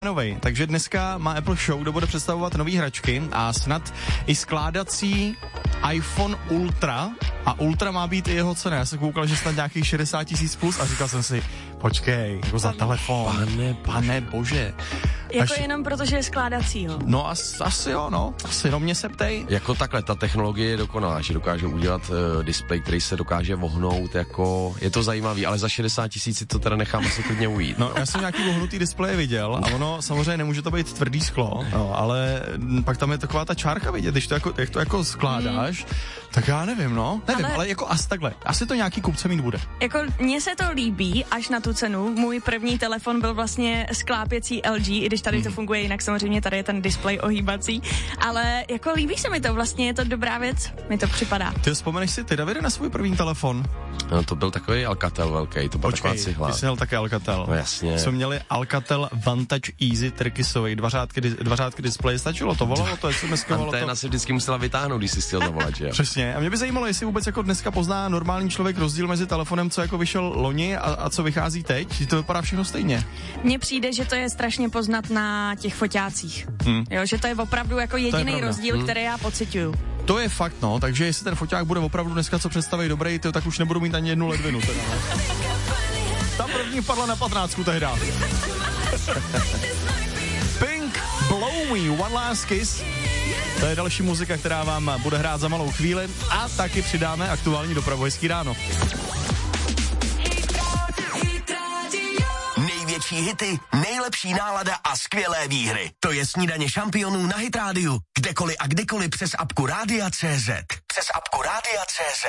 novej. Takže dneska má Apple Show, kde bude představovat nový hračky a snad i skládací iPhone Ultra. A Ultra má být i jeho cena. Já jsem koukal, že snad nějakých 60 000 plus a říkal jsem si, počkej, jako za telefon. Pane bože. Jako jenom protože je skládacího. No asi jo, no. Asi no, mě se ptej. Jako takhle, ta technologie je dokonalá, že dokážou udělat displej, který se dokáže vohnout, jako je to zajímavý, ale za 60 000 to teda nechám asi klidně ujít. No, já jsem nějaký vohnutý displeje viděl a ono samozřejmě nemůže to být tvrdý sklo, no, ale pak tam je taková ta čárka vidět, když to jako, jak to jako skládáš, tak já nevím, no. Nevím, ale jako asi takhle. Asi to nějaký kupce mít bude. Jako mně se to líbí až na tu cenu. Můj první telefon byl vlastně sklápěcí LG, i když tady to funguje jinak, samozřejmě tady je ten displej ohýbací, ale jako líbí se mi to, vlastně je to dobrá věc, mi to připadá. Ty vzpomeneš si, ty Davide, na svůj první telefon? No, to byl takový Alcatel velký, to byl taková cihla. Ty jsi měl také Alcatel. No jasně. Jsme měli Alcatel Vantage Easy Turkisový, dva řádky displeje, stačilo to, volalo to, SMS-kovalo to. Anténa si vždycky musela vytáhnout, když si chtěl zavolat, že jo? Přesně. A mě by zajímalo, jestli vůbec jako dneska pozná normální člověk rozdíl mezi telefonem, co jako vyšel loni a co vychází teď, že to vypadá všechno stejně. Mně přijde, že to je strašně poznat na těch foťácích. Jo, že to je opravdu jako jediný rozdíl, který já pociťuju. To je fakt, no, takže jestli ten foťák bude opravdu dneska co představí dobrý, tak už nebudu mít ani jednu ledvinu teda, no. Tam první padla na 15 tehda. Pink, Blow Me, One Last Kiss. To je další muzika, která vám bude hrát za malou chvíli a taky přidáme aktuální dopravu. Hezký ráno. Největší hity, nejlepší nálada a skvělé výhry. To je Snídaně šampionů na Hit Radio. Kdekoliv a kdykoliv přes apku Rádia.cz. Přes apku Rádia.cz.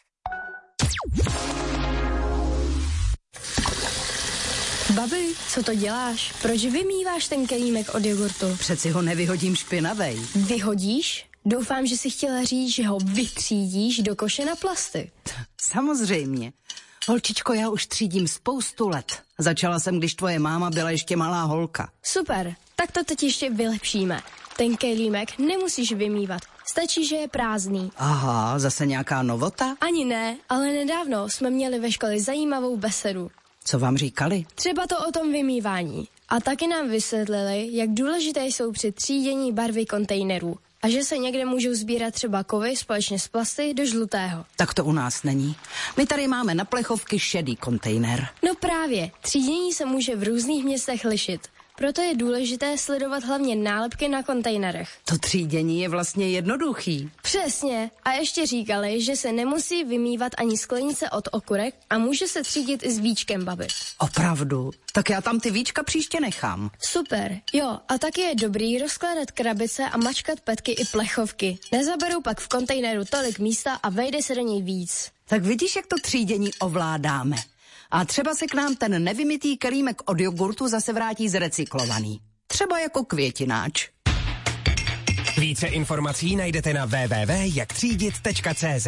Babi, co to děláš? Proč vymýváš ten kelímek od jogurtu? Přeci ho nevyhodím špinavej. Vyhodíš? Doufám, že jsi chtěla říct, že ho vytřídíš do koše na plasty. Samozřejmě. Holčičko, já už třídím spoustu let. Začala jsem, když tvoje máma byla ještě malá holka. Super, tak to teď ještě vylepšíme. Ten kelímek nemusíš vymývat, stačí, že je prázdný. Aha, zase nějaká novota? Ani ne, ale nedávno jsme měli ve škole zajímavou besedu. Co vám říkali? Třeba to o tom vymývání. A taky nám vysvětlili, jak důležité jsou při třídění barvy kontejnerů. A že se někde můžou sbírat třeba kovy společně s plasty do žlutého. Tak to u nás není. My tady máme na plechovky šedý kontejner. No právě, třídění se může v různých městech lišit. Proto je důležité sledovat hlavně nálepky na kontejnerech. To třídění je vlastně jednoduchý. Přesně. A ještě říkali, že se nemusí vymývat ani sklenice od okurek a může se třídit i s víčkem, babi. Opravdu? Tak já tam ty víčka příště nechám. Super. Jo, a taky je dobrý rozkládat krabice a mačkat petky i plechovky. Nezaberou pak v kontejneru tolik místa a vejde se do něj víc. Tak vidíš, jak to třídění ovládáme. A třeba se k nám ten nevymytý kelímek od jogurtu zase vrátí zrecyklovaný. Třeba jako květináč. Více informací najdete na www.jaktřídit.cz.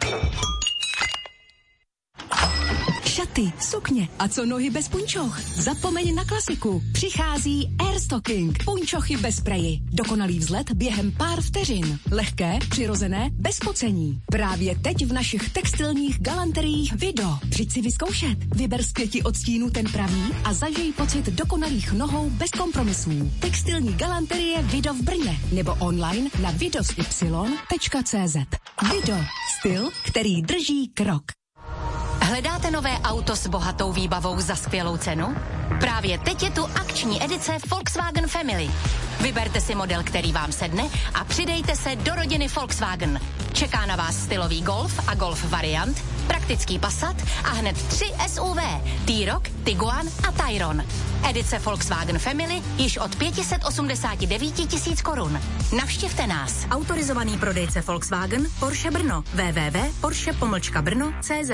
Šaty, sukně a co nohy bez punčoch? Zapomeň na klasiku. Přichází Airstocking. Punčochy bez spreji. Dokonalý vzlet během pár vteřin. Lehké, přirozené, bez pocení. Právě teď v našich textilních galanteriích Vido. Přijď si vyzkoušet. Vyber z 5 odstínů ten pravý a zažij pocit dokonalých nohou bez kompromisů. Textilní galanterie Vido v Brně nebo online na vidosy.cz. Vido. Styl, který drží krok. Hledáte nové auto s bohatou výbavou za skvělou cenu? Právě teď je tu akční edice Volkswagen Family. Vyberte si model, který vám sedne a přidejte se do rodiny Volkswagen. Čeká na vás stylový Golf a Golf variant, praktický Passat a hned 3 SUV, T-Roc, Tiguan a Tayron. Edice Volkswagen Family již od 589 000 korun. Navštivte nás. Autorizovaný prodejce Volkswagen Porsche Brno. www.porsche-brno.cz.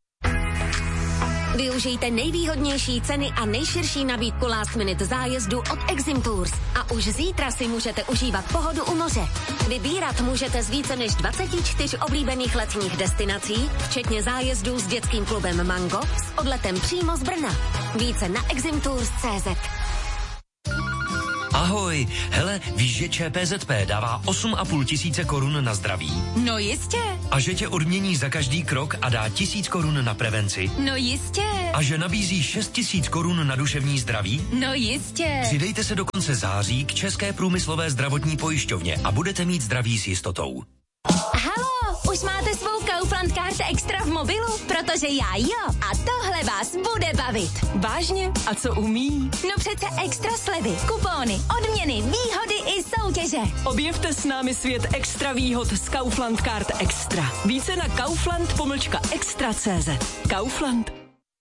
Využijte nejvýhodnější ceny a nejširší nabídku last minute zájezdu od Exim Tours. A už zítra si můžete užívat pohodu u moře. Vybírat můžete z více než 24 oblíbených letních destinací, včetně zájezdů s dětským klubem Mango s odletem přímo z Brna. Více na eximtours.cz. Ahoj, hele, víš, že ČPZP dává 8,5 tisíce korun na zdraví? No jistě. A že tě odmění za každý krok a dá 1000 korun na prevenci? No jistě. A že nabízí 6 000 korun na duševní zdraví? No jistě. Přidejte se do konce září k České průmyslové zdravotní pojišťovně a budete mít zdraví s jistotou. Halo, už máte svou Kaufland Card Extra v mobilu? Protože já jo. A tohle vás bude bavit. Vážně? A co umí? No přece extra slevy, kupóny, odměny, výhody i soutěže. Objevte s námi svět extra výhod z Kaufland Card Extra. Více na kaufland.extra.cz. Kaufland.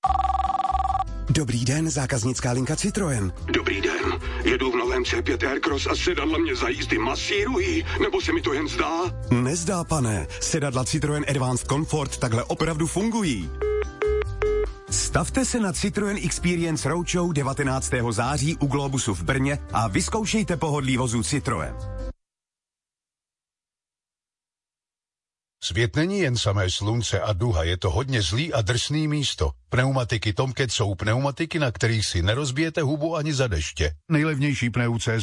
Dobrý den, zákaznická linka Citroën. Dobrý den, jedu v novém C5 Aircross a sedadla mě za jízdy masírují, nebo se mi to jen zdá? Nezdá, pane. Sedadla Citroën Advanced Comfort takhle opravdu fungují. Stavte se na Citroën Experience Roadshow 19. září u Globusu v Brně a vyzkoušejte pohodlí vozu Citroën. Svět není jen samé slunce a duha, je to hodně zlý a drsný místo. Pneumatiky Tomcat jsou pneumatiky, na kterých si nerozbijete hubu ani za deště. Nejlevnější pneu.cz.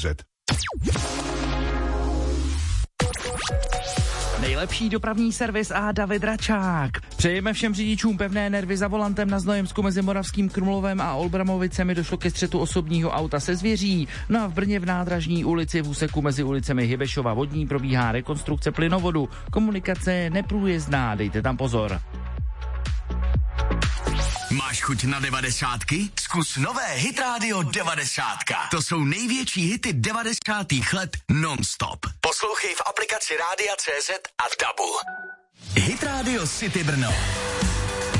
Nejlepší dopravní servis a David Račák. Přejeme všem řidičům pevné nervy za volantem. Na Znojemsku mezi Moravským Krumlovem a Olbramovicemi došlo ke střetu osobního auta se zvěří. No a v Brně v Nádražní ulici v úseku mezi ulicemi Hybešova Vodní probíhá rekonstrukce plynovodu. Komunikace je neprůjezdná, dejte tam pozor. Máš chuť na 90ky? Zkus nové Hit Radio 90. To jsou největší hity 90. let non-stop. Poslouchej v aplikaci Rádia CZ a v DABu. Hit Radio City Brno.